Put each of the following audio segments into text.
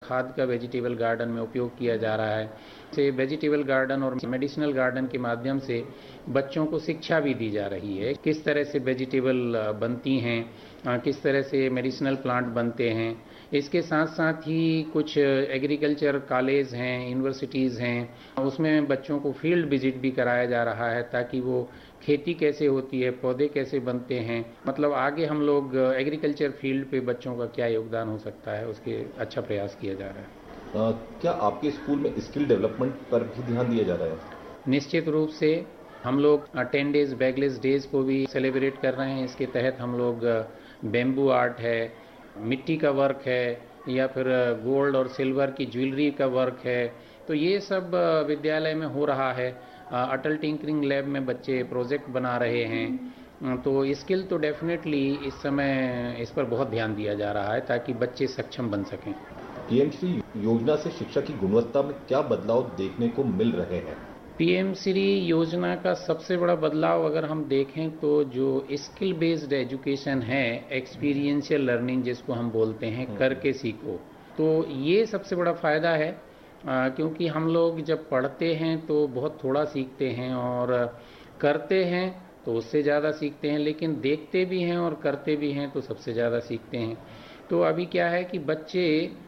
खाद का vegetable garden में उपयोग किया जा रहा है। से वेजिटेबल गार्डन और मेडिसिनल गार्डन के माध्यम से बच्चों को शिक्षा भी दी जा रही है, किस तरह से वेजिटेबल बनती हैं, किस तरह से मेडिसिनल प्लांट बनते हैं। इसके साथ साथ ही कुछ एग्रीकल्चर कॉलेज हैं, यूनिवर्सिटीज़ हैं, उसमें बच्चों को फील्ड विजिट भी कराया जा रहा है ताकि वो खेती कैसे होती है, पौधे कैसे बनते हैं, मतलब आगे हम लोग एग्रीकल्चर फील्ड पे बच्चों का क्या योगदान हो सकता है, उसके अच्छा प्रयास किया जा रहा है। क्या आपके स्कूल में स्किल डेवलपमेंट पर भी ध्यान दिया जा रहा है? निश्चित रूप से हम लोग 10 डेज बैगलेस डेज को भी सेलिब्रेट कर रहे हैं। इसके तहत हम लोग बेम्बू आर्ट है, मिट्टी का वर्क है, या फिर गोल्ड और सिल्वर की ज्वेलरी का वर्क है, तो ये सब विद्यालय में हो रहा है। अटल टिंकरिंग लैब में बच्चे प्रोजेक्ट बना रहे हैं। तो स्किल तो डेफिनेटली इस समय इस पर बहुत ध्यान दिया जा रहा है ताकि बच्चे सक्षम बन सकें। पीएम श्री योजना से शिक्षा की गुणवत्ता में क्या बदलाव देखने को मिल रहे हैं? पीएम श्री योजना का सबसे बड़ा बदलाव अगर हम देखें तो जो स्किल बेस्ड एजुकेशन है, एक्सपीरियंशियल लर्निंग जिसको हम बोलते हैं, करके सीखो, तो ये सबसे बड़ा फ़ायदा है। क्योंकि हम लोग जब पढ़ते हैं तो बहुत थोड़ा सीखते हैं और करते हैं तो उससे ज़्यादा सीखते हैं, लेकिन देखते भी हैं और करते भी हैं तो सबसे ज़्यादा सीखते हैं। तो अभी क्या है कि बच्चे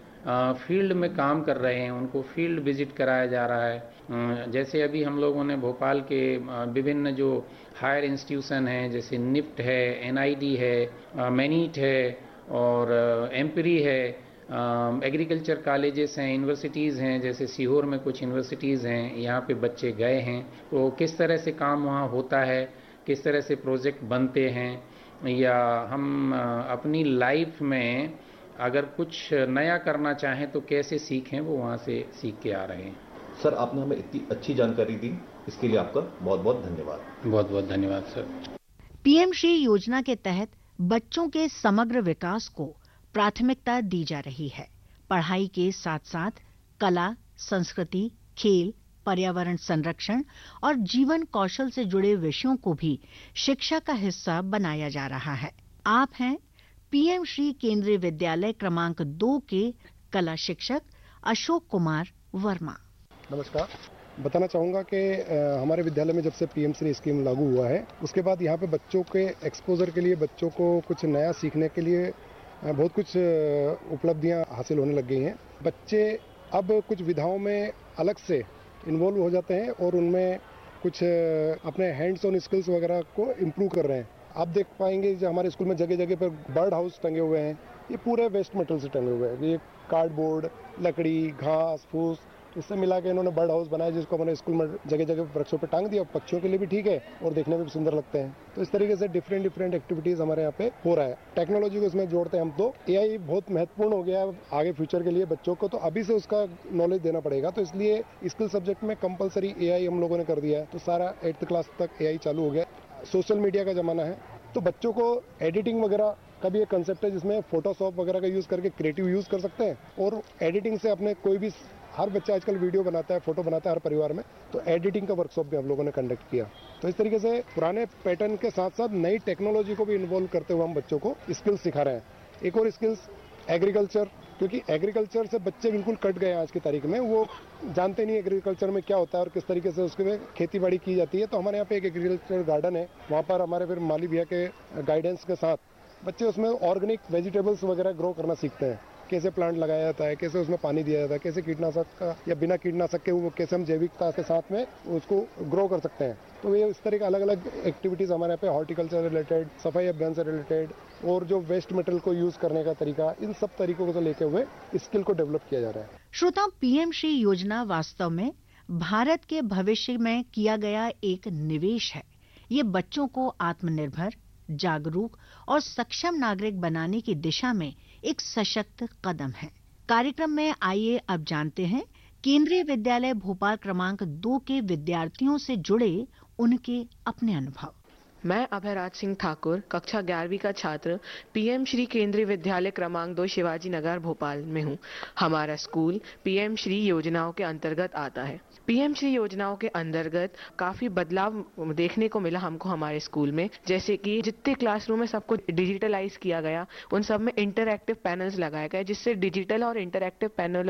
फील्ड में काम कर रहे हैं, उनको फील्ड विजिट कराया जा रहा है। जैसे अभी हम लोगों ने भोपाल के विभिन्न जो हायर इंस्टीट्यूशन हैं, जैसे निफ्ट है, एनआईडी है, मैनीट है और एम्परी है, एग्रीकल्चर कॉलेजेस हैं, यूनिवर्सिटीज़ हैं, जैसे सीहोर में कुछ यूनिवर्सिटीज़ हैं, यहाँ पे बच्चे गए हैं तो किस तरह से काम वहाँ होता है, किस तरह से प्रोजेक्ट बनते हैं, या हम अपनी लाइफ में अगर कुछ नया करना चाहें तो कैसे सीखें, वो वहाँ से सीख के आ रहे हैं। सर, आपने हमें इतनी अच्छी जानकारी दी, इसके लिए आपका बहुत बहुत धन्यवाद। बहुत बहुत धन्यवाद सर। पीएम श्री योजना के तहत बच्चों के समग्र विकास को प्राथमिकता दी जा रही है। पढ़ाई के साथ साथ कला, संस्कृति, खेल, पर्यावरण संरक्षण और जीवन कौशल से जुड़े विषयों को भी शिक्षा का हिस्सा बनाया जा रहा है। आप हैं पीएम श्री केंद्रीय विद्यालय क्रमांक 2 के कला शिक्षक अशोक कुमार वर्मा। नमस्कार। बताना चाहूँगा कि हमारे विद्यालय में जब से पीएम श्री स्कीम लागू हुआ है, उसके बाद यहाँ पे बच्चों के एक्सपोजर के लिए, बच्चों को कुछ नया सीखने के लिए बहुत कुछ उपलब्धियाँ हासिल होने लग गई हैं। बच्चे अब कुछ विधाओं में अलग से इन्वॉल्व हो जाते हैं और उनमें कुछ अपने हैंड्स ऑन स्किल्स वगैरह को इम्प्रूव कर रहे हैं। आप देख पाएंगे जो हमारे स्कूल में जगह जगह पर बर्ड हाउस टंगे हुए हैं, ये पूरे वेस्ट मटेरियल से टंगे हुए हैं। ये कार्डबोर्ड, लकड़ी, घास फूस, इससे मिला के इन्होंने बर्ड हाउस बनाया जिसको हमारे स्कूल में जगह जगह वृक्षों पर टांग दिया। पक्षियों के लिए भी ठीक है और देखने में भी सुंदर लगते हैं। तो इस तरीके से डिफरेंट एक्टिविटीज हमारे यहाँ पे हो रहा है। टेक्नोलॉजी को इसमें जोड़ते हैं हम तो एआई बहुत महत्वपूर्ण हो गया है आगे फ्यूचर के लिए बच्चों को, तो अभी से उसका नॉलेज देना पड़ेगा। तो इसलिए स्किल सब्जेक्ट में कंपलसरी एआई हम लोगों ने कर दिया है। तो सारा 8th क्लास तक एआई चालू हो गया। सोशल मीडिया का जमाना है तो बच्चों को एडिटिंग वगैरह का भी एक कंसेप्ट है जिसमें फोटोशॉप वगैरह का यूज करके क्रिएटिव यूज कर सकते हैं और एडिटिंग से अपने कोई भी, हर बच्चा आजकल वीडियो बनाता है, फोटो बनाता है हर परिवार में, तो एडिटिंग का वर्कशॉप भी हम लोगों ने कंडक्ट किया। तो इस तरीके से पुराने पैटर्न के साथ साथ नई टेक्नोलॉजी को भी इन्वॉल्व करते हुए हम बच्चों को स्किल्स सिखा रहे हैं। एक और स्किल्स एग्रीकल्चर, क्योंकि एग्रीकल्चर से बच्चे बिल्कुल कट गए आज की तारीख में। वो जानते नहीं एग्रीकल्चर में क्या होता है और किस तरीके से उसके में खेती बाड़ी की जाती है। तो हमारे यहाँ पे एक एग्रीकल्चर गार्डन है, वहाँ पर हमारे फिर माली भैया के गाइडेंस के साथ बच्चे उसमें ऑर्गेनिक वेजिटेबल्स वगैरह ग्रो करना सीखते हैं। कैसे प्लांट लगाया जाता है, कैसे उसमें पानी दिया जाता है, कैसे कीटनाशक का या बिना कीटनाशक के वो कैसे हम जैविकता के साथ में उसको ग्रो कर सकते हैं। तो ये इस तरह के अलग अलग एक्टिविटीज़ हमारे यहाँ पे हॉर्टिकल्चर रिलेटेड, सफाई अभियान से रिलेटेड और जो वेस्ट मटेरियल को यूज करने का तरीका, इन सब तरीकों को लेके हुए स्किल को डेवलप किया जा रहा है। श्रोता, पीएम श्री योजना वास्तव में भारत के भविष्य में किया गया एक निवेश है। ये बच्चों को आत्मनिर्भर, जागरूक और सक्षम नागरिक बनाने की दिशा में एक सशक्त कदम है। कार्यक्रम में आइए अब जानते हैं केंद्रीय विद्यालय भोपाल क्रमांक 2 के विद्यार्थियों से जुड़े उनके अपने अनुभव। मैं अभयराज सिंह ठाकुर, कक्षा 11वीं का छात्र, पीएम श्री केंद्रीय विद्यालय क्रमांक 2 शिवाजी नगर भोपाल में हूँ। हमारा स्कूल पीएम श्री योजनाओं के अंतर्गत आता है। पीएम श्री योजनाओं के अंतर्गत काफी बदलाव देखने को मिला हमको हमारे स्कूल में, जैसे कि जितने क्लासरूम में सबको डिजिटलाइज किया गया, उन सब में इंटरएक्टिव पैनल्स लगाए गए, जिससे डिजिटल और इंटरएक्टिव पैनल